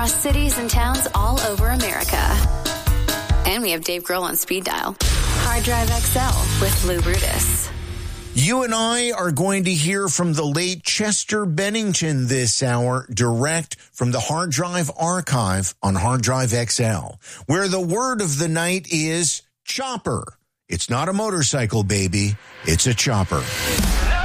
cities and towns all over America. And we have Dave Grohl on speed dial. Hard Drive XL with Lou Brutus. You and I are going to hear from the late Chester Bennington this hour, direct from the Hard Drive archive on Hard Drive XL, where the word of the night is chopper. It's not a motorcycle, baby. It's a chopper.